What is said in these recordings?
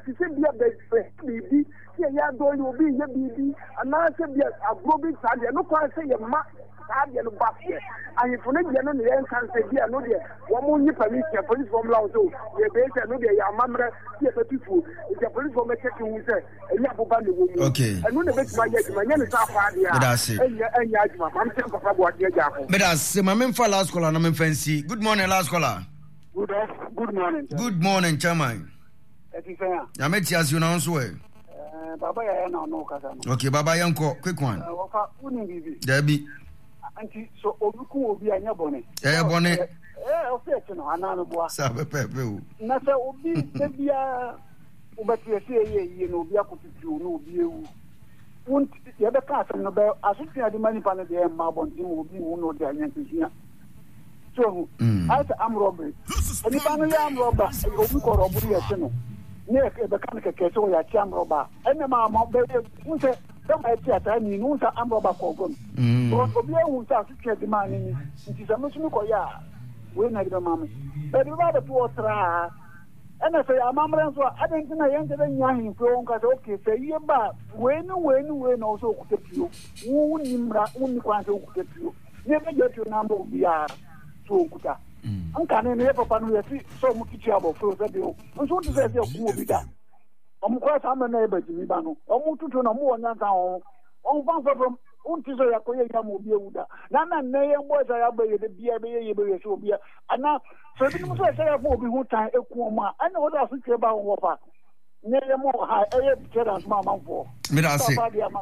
to say be a baby, ya do you be ye baby, and now say be a growing side, no can say your ma. And if you need to can say, dear, no, dear, one more you police from Lao, your base and no, dear, your mamma, yes, people, if your police will make it to say, and you have a okay. And when the best my name is Afia, and Yajma, I'm saying for what you're going. But as my main for last caller, I'm fancy. Good morning, last caller. Good morning. Good morning, Chairman. I met you as you know, so. Baba, okay, Baba Yanko, quick one. Debbie. Anti so obuku obi anya bone bone ofete no anano sabe pepe na se obi bia ubati ye no obi akofitu no obi ewu won ye be ka asem no be asotwe ade mani pa no de ma bonti obi wu no de anya ntia so as am robbery ani pa no ya am robber obi ko robbery ye no ne e be kan ke so ya ti am robber ene ma be won se don't I see at any news I'm Robert Cogon. But we are to the man in it is a Muslim. We know the mammy. But the rather poor try. And I say, I'm Mamma, I didn't know I entered a young from okay, say, yeah, but when also could you. Only quantity could you. Never get your number of the so good. I'm coming here for so much trouble for the bill. And so to say, who will be done. Kwa sama neighbor Jimmy Bano. Omututu na mu onyanka ho. On from untizo ya koye ya mo biewuda. Na neye mboza ya be de bia be so bia. Ana so bi mu so say ya obi hu tan eku ma. Ana wo da so twe ba wo fa. Neye mo ha eye picture ma manfo. Me da se.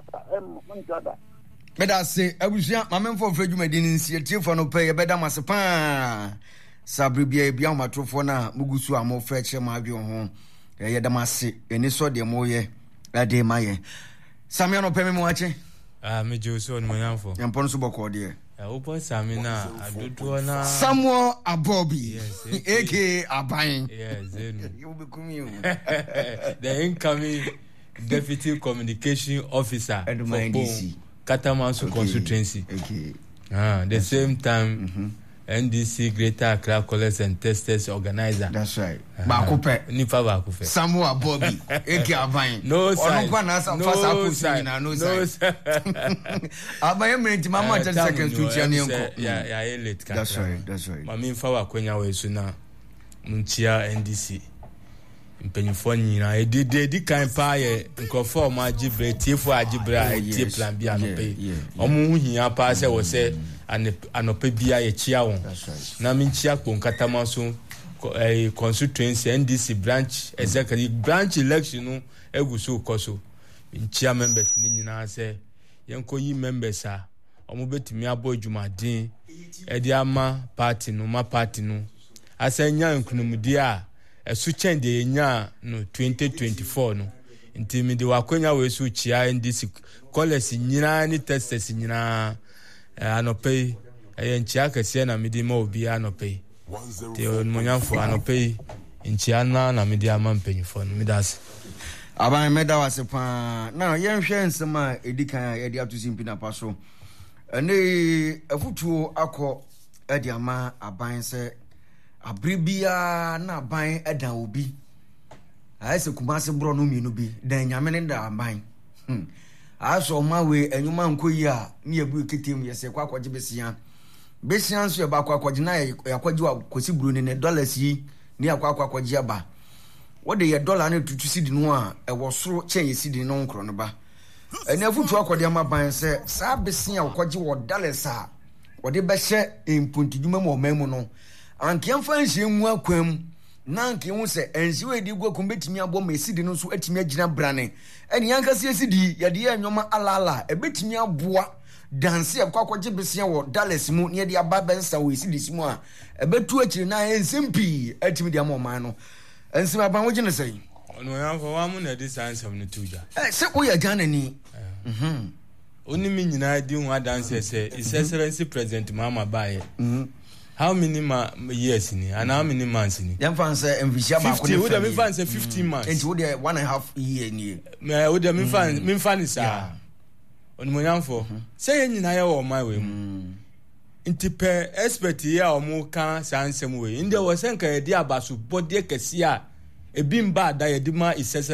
Me da se abusua mamemfo fredwumadi ni nsie tiefo no pe ye beda masepa. Sabri bia matrofo na mugusu amofra che ma adwe ho. Ya damase eni so de moye ade maye Samia no peme mo ache me Joso no manfo yampon so boko de o po Samina adudu na Samuel Abobi aka Aban you be coming the incoming deputy communication officer for Katamanso constituency the same time NDC Greater Accra College and Testers organizer. That's right. Bakupe. Nipa bakupe. Samuel Bobby. Eke Aban. No sir. No sir. No sir. Aban menti mama 10 seconds to chani enko. Yeah, late. That's right. Mami mfa wa kwenya we so na munchia NDC. Mpenyifo nyina edi kan pa ye nkofo ma agibre tiefo agibre tie plan bia no pe. Omo hu hia pa se wo se anope bia ye chia won na minchia kpon Katamanso constituency NDC branch executive branch election no eguso koso minchia members ni nyina se yenkoyi members a omo betimi abo adwumaden e di ama party no asenya nkunumdi a esu change yenya no 2024 no ntimi de wakonya we su chia NDC college nyina ni testers nyina anope enchia kese na midima obi anope te onmonyanfo anope enchia na media mampanyfo no midas aban meda wasepa na yenhwe nsema edikan edi atusimpi na paso ene afutuo akọ edi ama aban se abribia na aban edan obi aise kumase bro no mienu bi dan nyame ne da aban aso mawe enyuma nkoyi a ne ebu ketem yese kwa kwaje besian so ba kwa kwaje na yakwaje wa kosi buru ne dollars yi ne akwa kwaje aba wode ye dollar ne tutu sidi no a ewo soro chen ye sidi no nkro no ba ene afutu akwade amaban se sa besian kwaje wo dollars a wode be hye impontiduma mo mamu no anke mfa nhye nwu akwam na nke hu se ensi we di gwakum betimi abo ma sidi no so atimi agina brane ene yanka se sidi ye de enwoma alala ebetimi aboa danse akwaje besia wo dollars mu ne de aba bensa wo sidi simu a ebetu akiri na ensempi atimi de amoman no ensim aban wo gine sei ono yanfa wa mu na de sansam no tuja se wo ya gana ni oni mi nyina di hu adanse se His Excellency President Mama Baye how many years ni and how many months ni dem fan say envisia ba ko 50 wo dem fan say 15 months and wo dey 1.5 year ni me wo dem fan ni sa onimonyamfo say nyina ye wo my way mu ntipe expert ya o mu kan sansem we inde wo senka ye di abaso body kesi a ebi mba da ye di ma isese